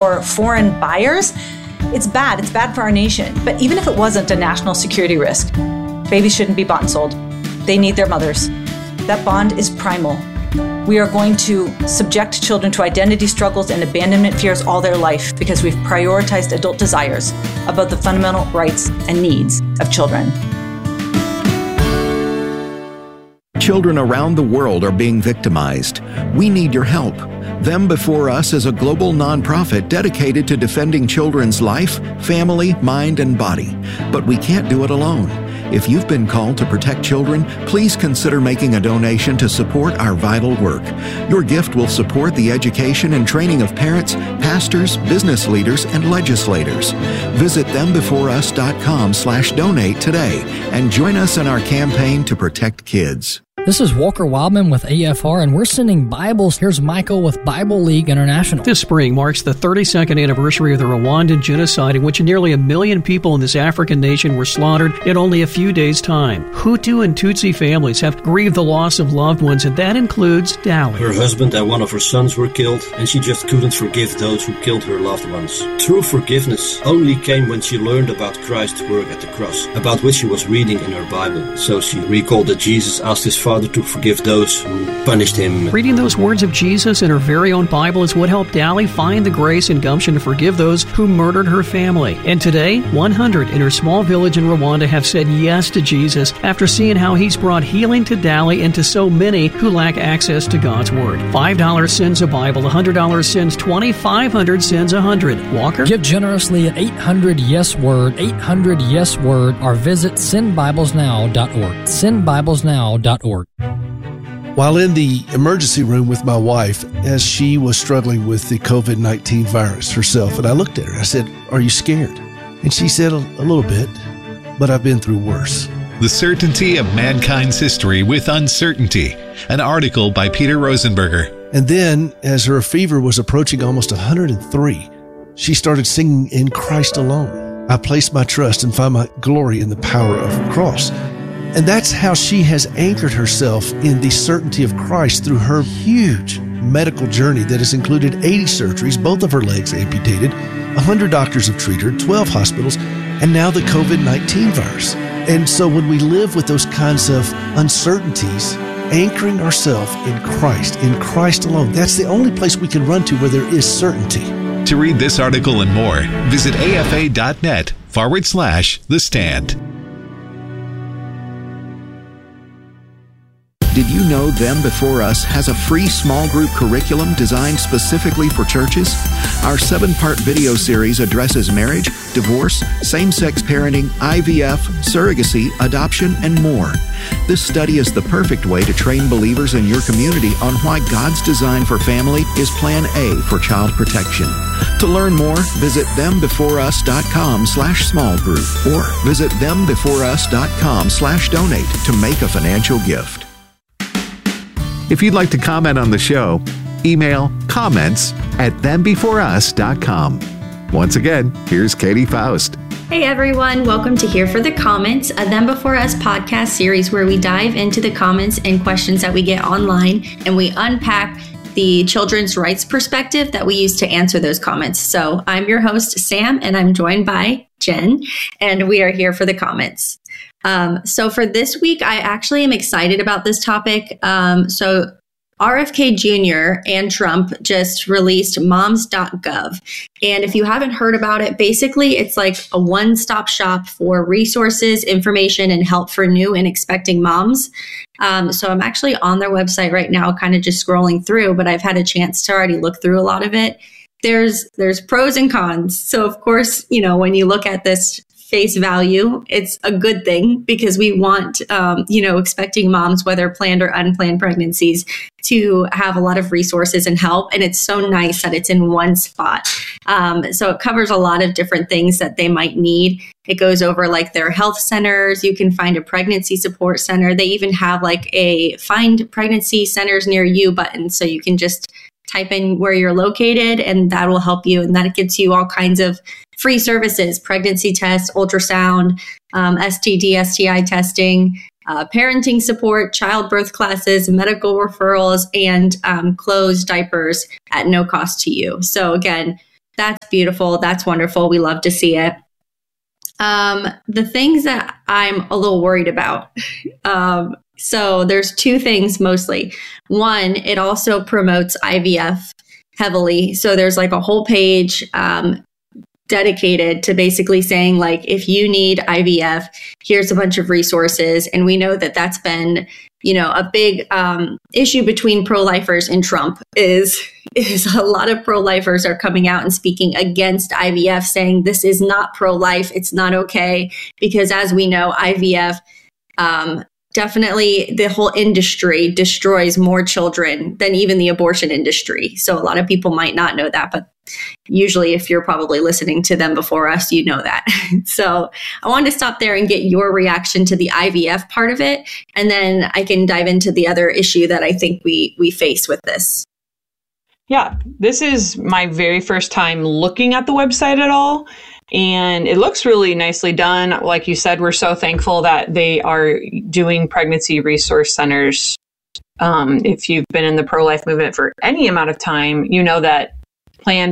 for foreign buyers, it's bad. It's bad for our nation. But even if it wasn't a national security risk, babies shouldn't be bought and sold. They need their mothers. That bond is primal. We are going to subject children to identity struggles and abandonment fears all their life because we've prioritized adult desires above the fundamental rights and needs of children. Children around the world are being victimized. We need your help. Them Before Us is a global nonprofit dedicated to defending children's life, family, mind, and body. But we can't do it alone. If you've been called to protect children, please consider making a donation to support our vital work. Your gift will support the education and training of parents, pastors, business leaders, and legislators. Visit thembeforeus.com/donate today and join us in our campaign to protect kids. This is Walker Wildman with AFR, and we're sending Bibles. Here's Michael with Bible League International. This spring marks the 32nd anniversary of the Rwandan genocide, in which nearly 1 million people in this African nation were slaughtered in only a few days' time. Hutu and Tutsi families have grieved the loss of loved ones, and that includes Dali. Her husband and one of her sons were killed, and she just couldn't forgive those who killed her loved ones. True forgiveness only came when she learned about Christ's work at the cross, about which she was reading in her Bible. So she recalled that Jesus asked his Father to forgive those who punished him. Reading those words of Jesus in her very own Bible is what helped Dali find the grace and gumption to forgive those who murdered her family. And today, 100 in her small village in Rwanda have said yes to Jesus after seeing how he's brought healing to Dali and to so many who lack access to God's Word. $5 sends a Bible, $100 sends 20, $500 sends 100. Walker? Give generously at 800-YES-WORD, 800-YES-WORD, or visit sendbiblesnow.org, sendbiblesnow.org. While in the emergency room with my wife, as she was struggling with the COVID-19 virus herself, and I looked at her, I said, "Are you scared?" And she said, a little bit, but I've been through worse. The Certainty of Mankind's History with Uncertainty, an article by Peter Rosenberger. And then, as her fever was approaching almost 103, she started singing "In Christ Alone." I place my trust and find my glory in the power of the cross. And that's how she has anchored herself in the certainty of Christ through her huge medical journey that has included 80 surgeries, both of her legs amputated, 100 doctors have treated her, 12 hospitals, and now the COVID-19 virus. And so when we live with those kinds of uncertainties, anchoring ourselves in Christ alone, that's the only place we can run to where there is certainty. To read this article and more, visit afa.net/The Stand. Did you know Them Before Us has a free small group curriculum designed specifically for churches? Our 7-part video series addresses marriage, divorce, same-sex parenting, IVF, surrogacy, adoption, and more. This study is the perfect way to train believers in your community on why God's design for family is Plan A for child protection. To learn more, visit thembeforeus.com/small group or visit thembeforeus.com/donate to make a financial gift. If you'd like to comment on the show, email comments@thembeforeus.com. Once again, here's Katie Faust. Hey everyone, welcome to Here for the Comments, a Them Before Us podcast series where we dive into the comments and questions that we get online and we unpack the children's rights perspective that we use to answer those comments. So I'm your host, Sam, and I'm joined by Jen, and we are here for the comments. So for this week, I actually am excited about this topic. So RFK Jr. and Trump just released moms.gov. And if you haven't heard about it, basically it's like a one-stop shop for resources, information, and help for new and expecting moms. So I'm actually on their website right now, kind of just scrolling through, but I've had a chance to already look through a lot of it. There's pros and cons. So of course, when you look at this face value, it's a good thing because we want, expecting moms, whether planned or unplanned pregnancies, to have a lot of resources and help. And it's so nice that it's in one spot. So it covers a lot of different things that they might need. It goes over like their health centers. You can find a pregnancy support center. They even have like a find pregnancy centers near you button. So you can just type in where you're located and that will help you. And that gets you all kinds of free services, pregnancy tests, ultrasound, STD, STI testing, parenting support, childbirth classes, medical referrals, and clothes, diapers at no cost to you. So again, That's beautiful. That's wonderful. We love to see it. The things that I'm a little worried about. So there's two things mostly. One, it also promotes IVF heavily. So there's like a whole page dedicated to basically saying, like, if you need IVF, here's a bunch of resources. And we know that that's been, a big issue between pro-lifers and Trump is a lot of pro-lifers are coming out and speaking against IVF, saying this is not pro-life. It's not okay. Because as we know, IVF, definitely the whole industry destroys more children than even the abortion industry. So a lot of people might not know that, but usually if you're probably listening to them before us, you know that. So I wanted to stop there and get your reaction to the IVF part of it. And then I can dive into the other issue that I think we face with this. Yeah, this is my very first time looking at the website at all. And it looks really nicely done. Like you said, we're so thankful that they are doing pregnancy resource centers. If you've been in the pro-life movement for any amount of time, you know that Planned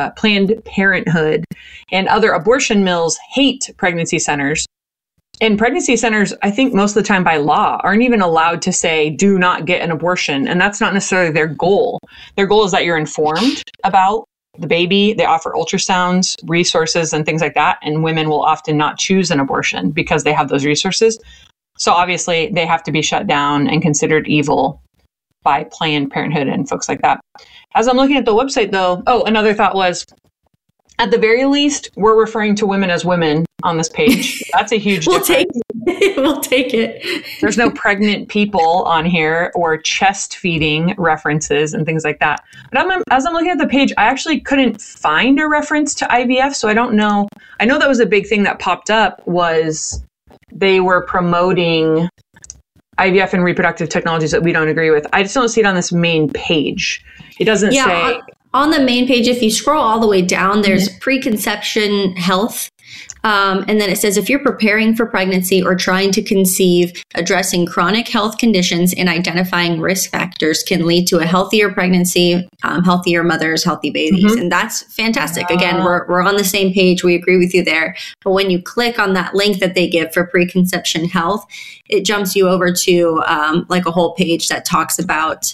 Parenthood and other abortion mills hate pregnancy centers. And pregnancy centers, I think most of the time by law, aren't even allowed to say, do not get an abortion. And that's not necessarily their goal. Their goal is that you're informed about the baby. They offer ultrasounds, resources, and things like that. And women will often not choose an abortion because they have those resources. So obviously they have to be shut down and considered evil by Planned Parenthood and folks like that. As I'm looking at the website, though, another thought was, at the very least, we're referring to women as women on this page. That's a huge difference. We'll take it. There's no pregnant people on here or chest feeding references and things like that. But as I'm looking at the page, I actually couldn't find a reference to IVF, so I don't know. I know that was a big thing that popped up was they were promoting IVF and reproductive technologies that we don't agree with. I just don't see it on this main page. It doesn't say... On the main page, if you scroll all the way down, there's preconception health. And then it says, if you're preparing for pregnancy or trying to conceive, addressing chronic health conditions and identifying risk factors can lead to a healthier pregnancy, healthier mothers, healthy babies. Mm-hmm. And that's fantastic. Again, we're on the same page. We agree with you there. But when you click on that link that they give for preconception health, it jumps you over to like a whole page that talks about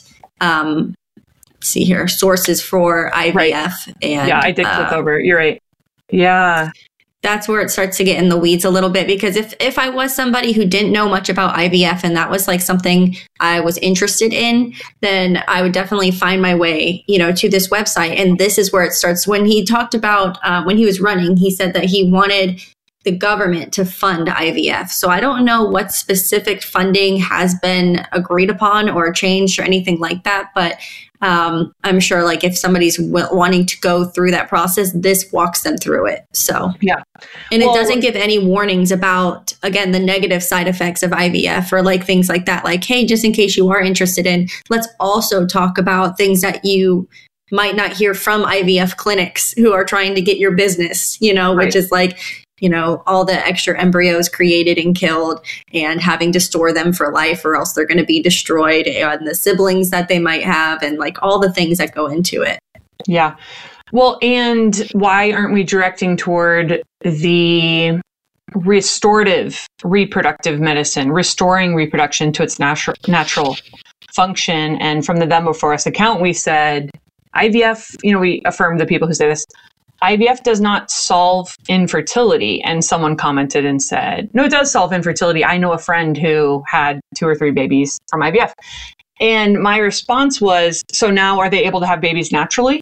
see here, sources for IVF. Right. And yeah, I did click over. You're right. Yeah. That's where it starts to get in the weeds a little bit, because if I was somebody who didn't know much about IVF and that was like something I was interested in, then I would definitely find my way, to this website. And this is where it starts. When he talked about, when he was running, he said that he wanted the government to fund IVF. So I don't know what specific funding has been agreed upon or changed or anything like that. But I'm sure like if somebody's wanting to go through that process, this walks them through it. So, yeah. And it doesn't give any warnings about, again, the negative side effects of IVF or like things like that. Like, hey, just in case you are interested in, let's also talk about things that you might not hear from IVF clinics who are trying to get your business, right. Which is like, all the extra embryos created and killed and having to store them for life or else they're going to be destroyed, and the siblings that they might have and like all the things that go into it. Yeah. Well, and why aren't we directing toward the restorative reproductive medicine, restoring reproduction to its natural function? And from the Them Before Us account, we said IVF, we affirmed the people who say this, IVF does not solve infertility. And someone commented and said, no, it does solve infertility. I know a friend who had 2 or 3 babies from IVF. And my response was, so now are they able to have babies naturally?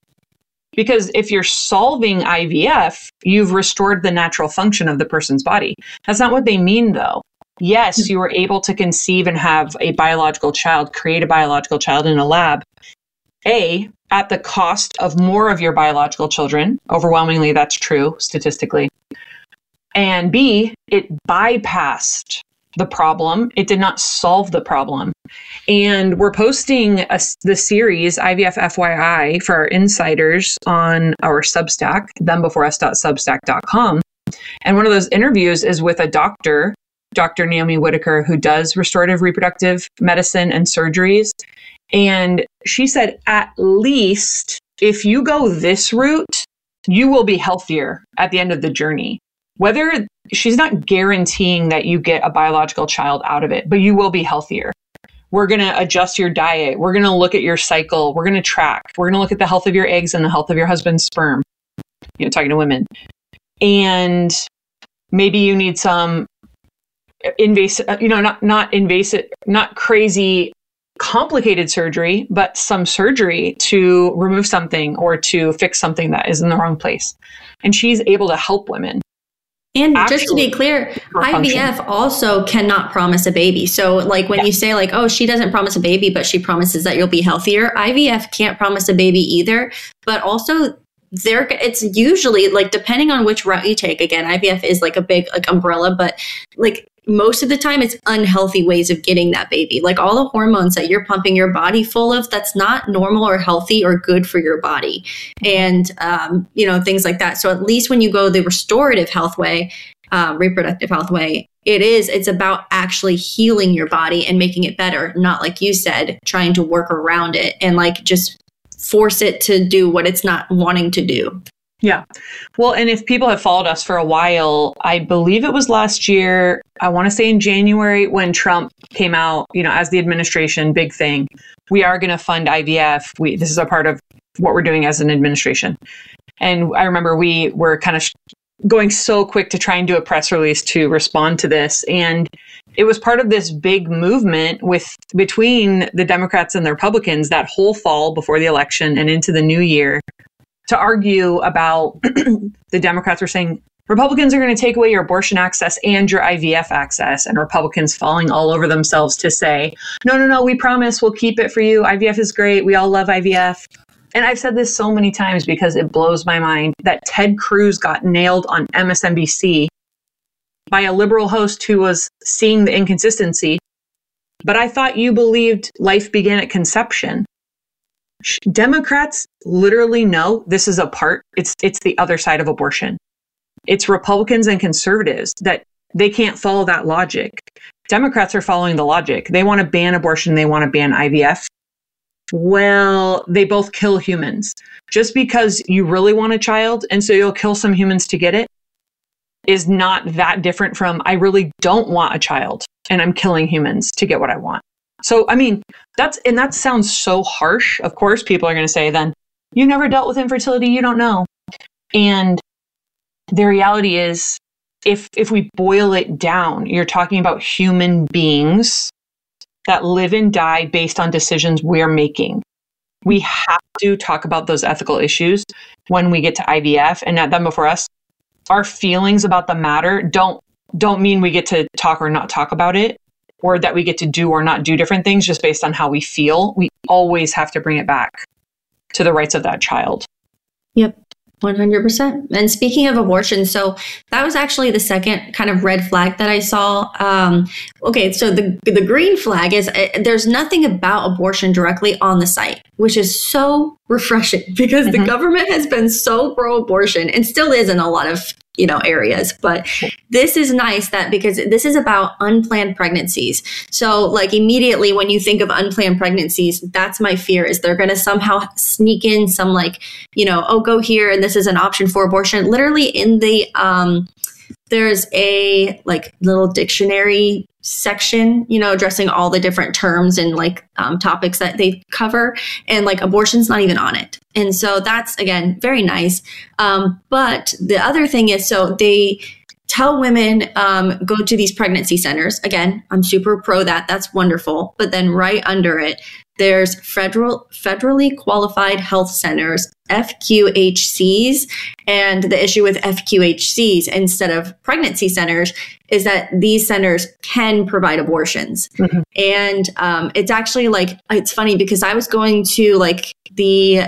Because if you're solving IVF, you've restored the natural function of the person's body. That's not what they mean, though. Yes, you were able to conceive and have a biological child, create a biological child in a lab. A, at the cost of more of your biological children. Overwhelmingly, that's true statistically. And B, it bypassed the problem. It did not solve the problem. And we're posting the series IVF FYI for our insiders on our Substack, thembeforeus.substack.com. And one of those interviews is with a doctor, Dr. Naomi Whitaker, who does restorative reproductive medicine and surgeries. And she said, at least if you go this route, you will be healthier at the end of the journey. Whether she's not guaranteeing that you get a biological child out of it, but you will be healthier. We're going to adjust your diet. We're going to look at your cycle. We're going to track. We're going to look at the health of your eggs and the health of your husband's sperm, talking to women. And maybe you need some invasive, not invasive, not crazy, complicated surgery, but some surgery to remove something or to fix something that is in the wrong place. And she's able to help women. And just to be clear, IVF also cannot promise a baby. So like when you say like, oh, she doesn't promise a baby, but she promises that you'll be healthier. IVF can't promise a baby either. But also it's usually like, depending on which route you take, again, IVF is like a big like umbrella, but like most of the time it's unhealthy ways of getting that baby. Like all the hormones that you're pumping your body full of, that's not normal or healthy or good for your body. And, things like that. So at least when you go the restorative health way, reproductive health way, it's about actually healing your body and making it better. Not like you said, trying to work around it and like just force it to do what it's not wanting to do. Yeah. Well, and if people have followed us for a while, I believe it was last year, I want to say in January, when Trump came out, as the administration, big thing, we are going to fund IVF. This is a part of what we're doing as an administration. And I remember we were kind of going so quick to try and do a press release to respond to this. And it was part of this big movement between the Democrats and the Republicans that whole fall before the election and into the new year, to argue about the Democrats were saying Republicans are going to take away your abortion access and your IVF access, and Republicans falling all over themselves to say, no, we promise we'll keep it for you. IVF is great. We all love IVF. And I've said this so many times because it blows my mind that Ted Cruz got nailed on MSNBC by a liberal host who was seeing the inconsistency. But I thought you believed life began at conception. Democrats literally know this is it's the other side of abortion. It's Republicans and conservatives that they can't follow that logic. Democrats are following the logic. They want to ban abortion. They want to ban IVF. Well, they both kill humans. Just because you really want a child and so you'll kill some humans to get it is not that different from I really don't want a child and I'm killing humans to get what I want. So, I mean, that sounds so harsh. Of course, people are going to say then, you never dealt with infertility, you don't know. And the reality is, if we boil it down, you're talking about human beings that live and die based on decisions we're making. We have to talk about those ethical issues when we get to IVF. And at Them Before Us, our feelings about the matter don't mean we get to talk or not talk about it, or that we get to do or not do different things just based on how we feel. We always have to bring it back to the rights of that child. Yep, 100%. And speaking of abortion, so that was actually the second kind of red flag that I saw. Okay, so the green flag is there's nothing about abortion directly on the site, which is so refreshing because the government has been so pro-abortion and still is in a lot of areas. But this is nice because this is about unplanned pregnancies. So like immediately when you think of unplanned pregnancies, that's my fear is they're going to somehow sneak in some go here and this is an option for abortion. Literally in the there's a little dictionary section, addressing all the different terms and topics that they cover, and abortion's not even on it. And so that's, again, very nice. But the other thing is, so they tell women, go to these pregnancy centers. Again, I'm super pro that. That's wonderful. But then right under it, there's federally qualified health centers, FQHCs. And the issue with FQHCs instead of pregnancy centers is that these centers can provide abortions. And it's actually it's funny because I was going to the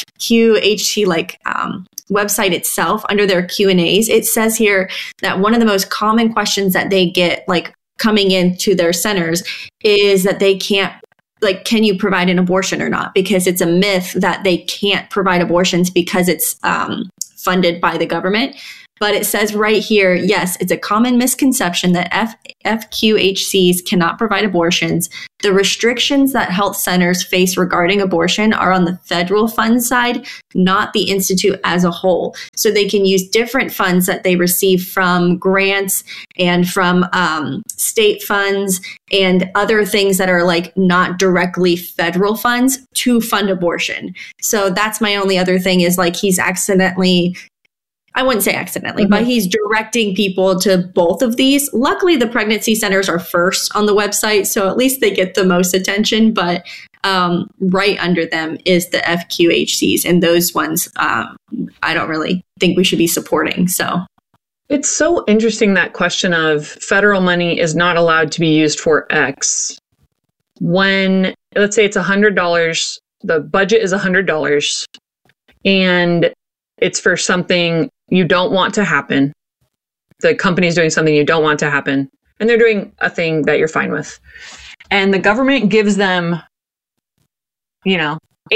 FQHC website itself under their Q&As. It says here that one of the most common questions that they get coming into their centers is that they can't can you provide an abortion or not? Because it's a myth that they can't provide abortions because it's funded by the government. But it says right here, yes, it's a common misconception that FQHCs cannot provide abortions. The restrictions that health centers face regarding abortion are on the federal fund side, not the institute as a whole. So they can use different funds that they receive from grants and from state funds and other things that are like not directly federal funds to fund abortion. So that's my only other thing is like he's accidentally, I wouldn't say accidentally, but he's directing people to both of these. Luckily, the pregnancy centers are first on the website, so at least they get the most attention. But right under them is the FQHCs, and those ones I don't really think we should be supporting. So it's so interesting, that question of federal money is not allowed to be used for X. When, let's say it's $100, the budget is $100, and it's for something you don't want to happen. The company's doing something you don't want to happen, and they're doing a thing that you're fine with. And the government gives them, $80,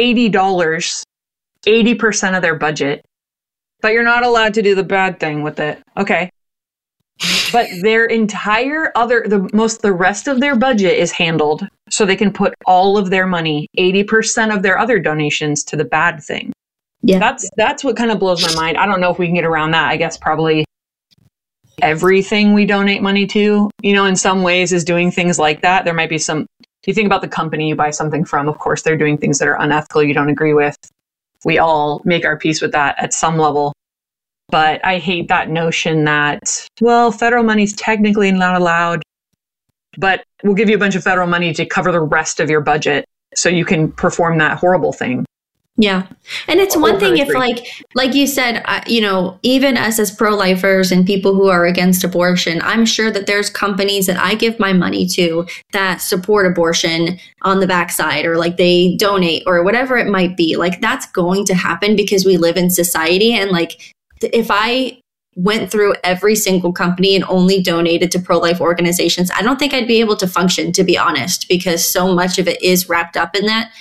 80% of their budget, but you're not allowed to do the bad thing with it. Okay. But their entire the rest of their budget is handled so they can put all of their money, 80% of their other donations, to the bad thing. Yeah. That's what kind of blows my mind. I don't know if we can get around that. I guess probably everything we donate money to, in some ways is doing things like that. There might be some, if you think about the company you buy something from, of course, they're doing things that are unethical, you don't agree with. We all make our peace with that at some level. But I hate that notion that, well, federal money's technically not allowed, but we'll give you a bunch of federal money to cover the rest of your budget so you can perform that horrible thing. Yeah. And it's one thing if like you said, even us as pro-lifers and people who are against abortion, I'm sure that there's companies that I give my money to that support abortion on the backside, or like they donate or whatever it might be. Like that's going to happen because we live in society. And like if I went through every single company and only donated to pro-life organizations, I don't think I'd be able to function, to be honest, because so much of it is wrapped up in that.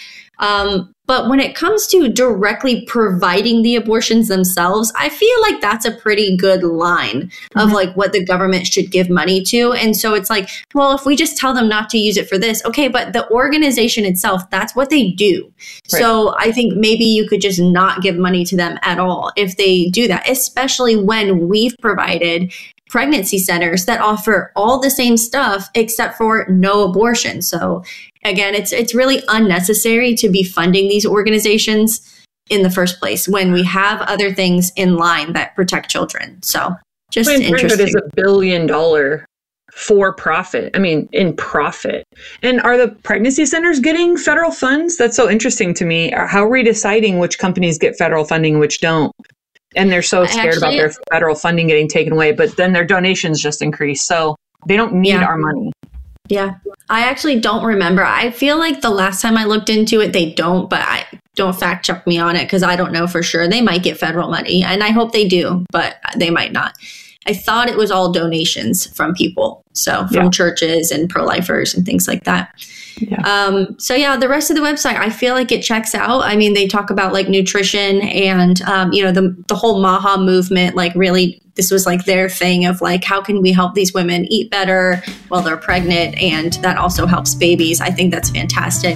But when it comes to directly providing the abortions themselves, I feel like that's a pretty good line of like what the government should give money to. And so it's like, well, if we just tell them not to use it for this, okay, but the organization itself, that's what they do. Right. So I think maybe you could just not give money to them at all if they do that, especially when we've provided pregnancy centers that offer all the same stuff except for no abortion. So again, it's really unnecessary to be funding these organizations in the first place when we have other things in line that protect children. So just interesting. Is $1 billion for profit. I mean, in profit. And are the pregnancy centers getting federal funds? That's so interesting to me. How are we deciding which companies get federal funding, which don't? And they're so scared about their federal funding getting taken away, but then their donations just increase. So they don't need our money. Yeah. I actually don't remember. I feel like the last time I looked into it, they don't, but I don't fact check me on it because I don't know for sure. They might get federal money, and I hope they do, but they might not. I thought it was all donations from people. So from churches and pro-lifers and things like that. Yeah. So yeah, the rest of the website, I feel like it checks out. I mean, they talk about like nutrition and, the whole MAHA movement, like really, this was like their thing of like, how can we help these women eat better while they're pregnant? And that also helps babies. I think that's fantastic.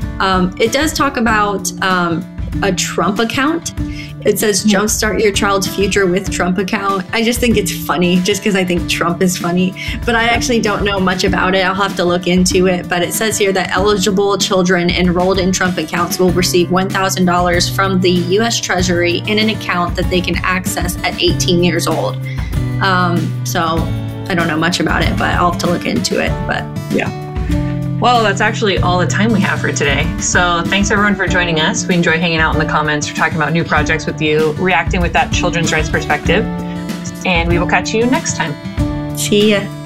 It does talk about a Trump account. It says jumpstart your child's future with Trump account. I just think it's funny just because I think Trump is funny, but I actually don't know much about it. I'll have to look into it. But it says here that eligible children enrolled in Trump accounts will receive $1,000 from the U.S. Treasury in an account that they can access at 18 years old. So I don't know much about it, but I'll have to look into it. But yeah. Well, that's actually all the time we have for today. So thanks everyone for joining us. We enjoy hanging out in the comments. We're talking about new projects with you, reacting with that children's rights perspective. And we will catch you next time. See ya.